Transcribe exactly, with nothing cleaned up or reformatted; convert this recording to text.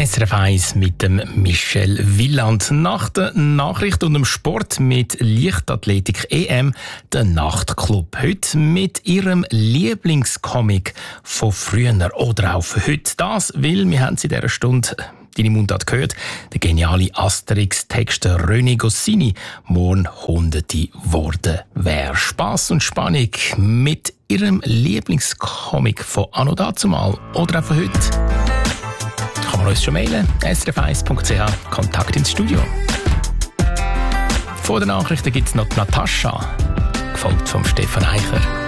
S R F eins mit dem Michel Wieland. Nach der Nachricht und dem Sport mit Leichtathletik E M, der Nachtclub. Heute mit ihrem Lieblingscomic von früher oder auch von heute. Das, weil wir haben es in dieser Stunde deine Mundart gehört, der geniale Asterix-Texter René Goscinny morgen Hunderte worden wäre. Spass und Spannung mit ihrem Lieblingscomic von anno dazumal oder auch von heute. Kann man uns schon mailen, s r f eins punkt c h, Kontakt ins Studio. Vor den Nachrichten gibt es noch die Natascha, gefolgt von Stefan Eicher.